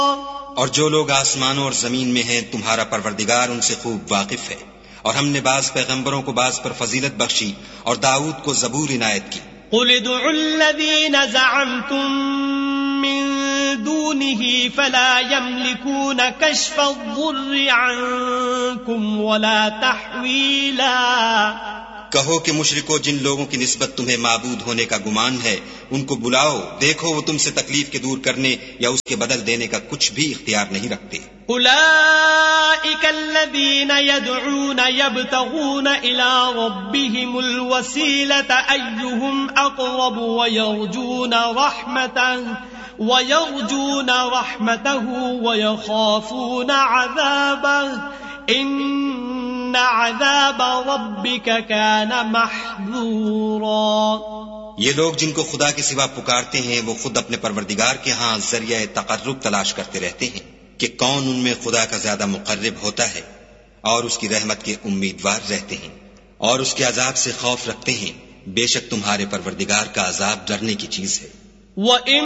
اور جو لوگ آسمانوں اور زمین میں ہیں تمہارا پروردگار ان سے خوب واقف ہے، اور ہم نے بعض پیغمبروں کو بعض پر فضیلت بخشی اور داؤد کو زبور عنایت کی۔ قل ادعوا الذين زعمتم من دونه فلا يملكون كشف الضر عنكم ولا تحويلا۔ کہو کہ مشرکو، جن لوگوں کی نسبت تمہیں معبود ہونے کا گمان ہے ان کو بلاؤ، دیکھو وہ تم سے تکلیف کے دور کرنے یا اس کے بدل دینے کا کچھ بھی اختیار نہیں رکھتے۔ اولئک الذین يدعون يبتغون الى ربهم الوسیلة ایہم اقرب ویرجون رحمته ویخافون عذابه ان عذاب ربك كان محذورا۔ یہ لوگ جن کو خدا کے سوا پکارتے ہیں وہ خود اپنے پروردگار کے ہاں ذریعہ تقرب تلاش کرتے رہتے ہیں کہ کون ان میں خدا کا زیادہ مقرب ہوتا ہے، اور اس کی رحمت کے امیدوار رہتے ہیں اور اس کے عذاب سے خوف رکھتے ہیں۔ بے شک تمہارے پروردگار کا عذاب ڈرنے کی چیز ہے۔